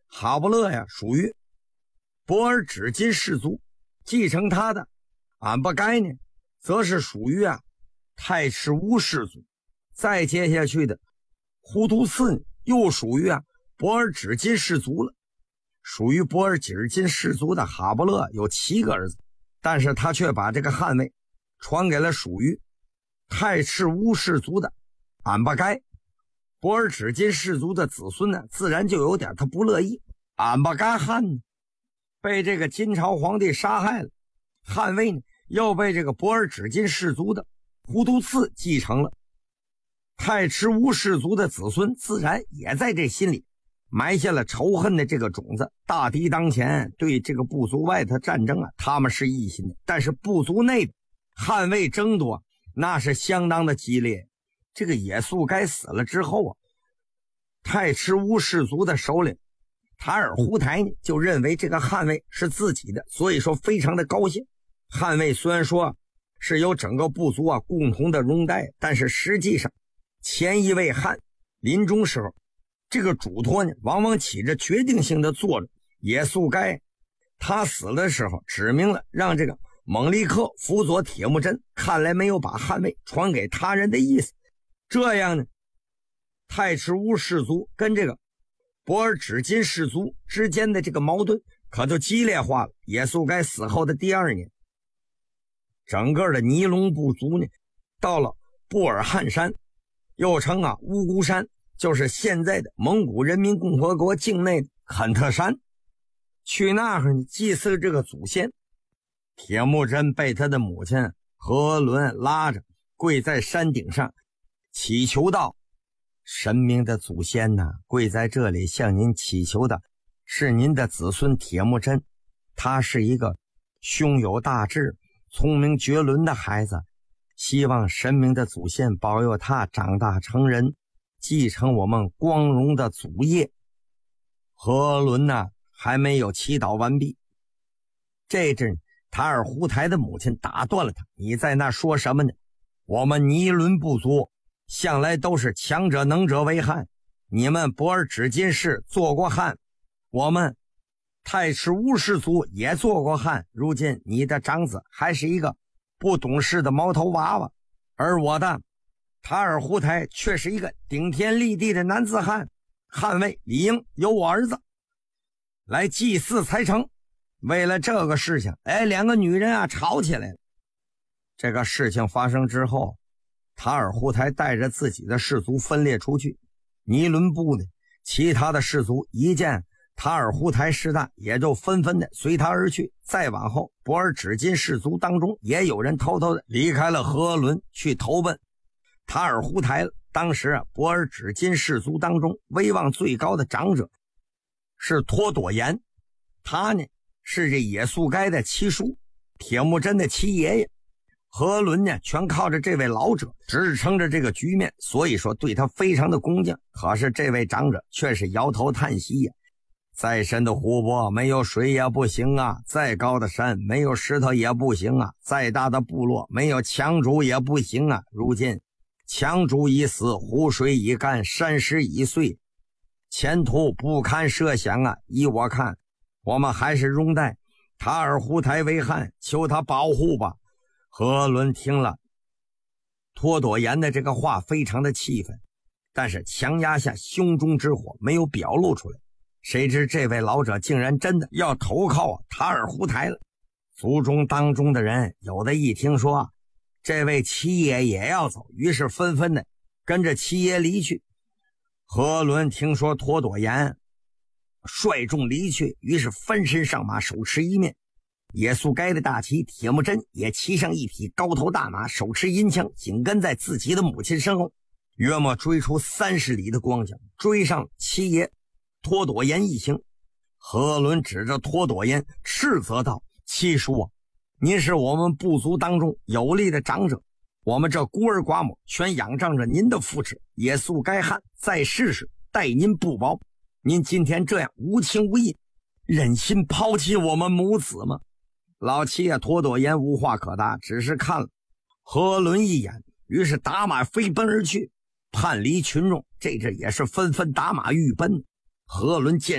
哈不勒呀属于博尔只金氏族，继承他的俺不该呢则是属于太赤乌氏族，再接下去的胡图次又属于博尔只金氏族了。属于博尔只金氏族的哈不勒有7个儿子，但是他却把这个汗位传给了属于太赤乌氏族的俺不该。博尔只金氏族的子孙呢，自然就有点他不乐意。俺不该汗呢被这个金朝皇帝杀害了，汗位呢又被这个博尔只金氏族的胡图次继承了。太赤乌氏族的子孙自然也在这心里埋下了仇恨的这个种子。大敌当前，对这个部族外的战争他们是一心的，但是部族内的汗位争夺那是相当的激烈。这个野速该死了之后太赤乌氏族的首领塔尔胡台呢就认为这个汗位是自己的，所以说非常的高兴。汗位虽然说是由整个部族共同的拥戴，但是实际上前一位汗临终时候，这个嘱托呢往往起着决定性的作用。野速该他死了的时候指明了让这个蒙利克辅佐铁木真，看来没有把汗位传给他人的意思。这样呢，太赤乌氏族跟这个博尔只金氏族之间的这个矛盾可就激烈化了。野速该死后的第2年，整个的尼龙部族呢到了布尔汉山，又称乌孤山，就是现在的蒙古人民共和国境内的坎特山，去那儿呢祭祀这个祖先。铁木真被他的母亲和伦拉着跪在山顶上，祈求道：神明的祖先呐，跪在这里向您祈求的是您的子孙铁木真，他是一个胸有大志、聪明绝伦的孩子，希望神明的祖先保佑他长大成人，继承我们光荣的祖业。和伦还没有祈祷完毕，这阵塔尔胡台的母亲打断了他：你在那说什么呢？我们尼伦部族向来都是强者能者为汉，你们博尔只金氏做过汉，我们太赤乌氏族也做过汉，如今你的长子还是一个不懂事的毛头娃娃，而我的塔尔胡台却是一个顶天立地的男子汉，汉位理应由我儿子来祭祀才成。为了这个事情2个女人吵起来了。这个事情发生之后，塔尔胡台带着自己的氏族分裂出去。尼伦部的其他的氏族一见塔尔胡台势大，也就纷纷的随他而去。再往后，博尔只金氏族当中也有人偷偷的离开了和伦，去投奔塔尔胡台了。当时博尔只金氏族当中威望最高的长者是托朵颜，他呢是这野速该的七叔，铁木真的七爷爷。和伦呢全靠着这位老者支撑着这个局面，所以说对他非常的恭敬。可是这位长者却是摇头叹息呀：再深的湖泊没有水也不行啊，再高的山没有石头也不行啊，再大的部落没有强主也不行啊。如今强主已死，湖水已干，山石已碎，前途不堪设想啊！依我看，我们还是容待塔尔胡台为汉，求他保护吧。和伦听了托朵颜的这个话，非常的气愤，但是强压下胸中之火，没有表露出来。谁知这位老者竟然真的要投靠塔尔胡台了。族中当中的人有的一听说这位七爷也要走，于是纷纷的跟着七爷离去。和伦听说托朵颜率众离去，于是翻身上马，手持一面野速该的大旗，铁木真也骑上一匹高头大马，手持银枪，紧跟在自己的母亲身后，约莫追出30里的光景，追上七爷托朵颜一行。和伦指着托朵颜斥责道：七叔啊，您是我们部族当中有力的长者，我们这孤儿寡母全仰仗着您的扶持，野速该汉在世时待您不薄，您今天这样无情无义，忍心抛弃我们母子吗？老七爷托朵颜无话可答，只是看了和伦一眼，于是打马飞奔而去。叛离群众这也是纷纷打马欲奔。和伦见势不好，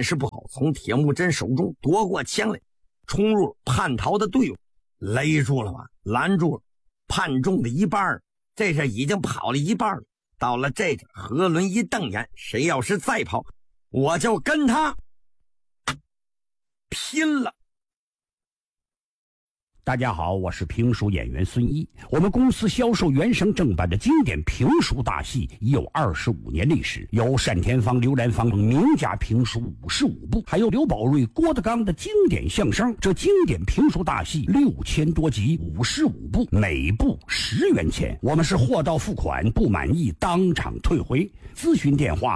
从铁木真手中夺过枪来，冲入叛逃的队伍，勒住了吧，拦住了。叛众的一半，这是已经跑了一半了。到了这阵，何伦一瞪眼，谁要是再跑，我就跟他拼了。 大家好，我是评书演员孙一。我们公司销售原声正版的经典评书大戏已有25年历史，有单田芳、刘兰芳等名家评书55部，还有刘宝瑞、郭德纲的经典相声。这经典评书大戏6000多集，55部，每部10元钱。我们是货到付款，不满意当场退回。咨询电话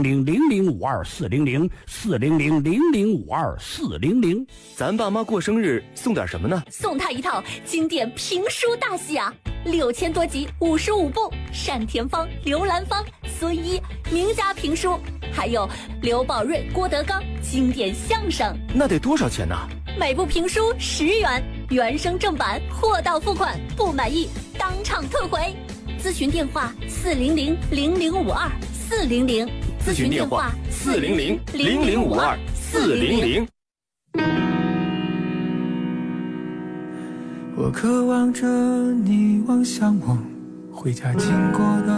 400-0052-400，400-0052-400。 咱爸妈过生日送点什么呢？ 送他一套经典评书大戏啊，6000多集，55部，单田芳、刘兰芳、孙一名家评书，还有刘宝瑞、郭德纲经典相声。 那得多少钱呢？ 每部评书10元，原声正版，货到付款，不满意当场退回。咨询电话400-0052-400， 咨询电话400-0052-400。 我渴望着你望向我回家经过的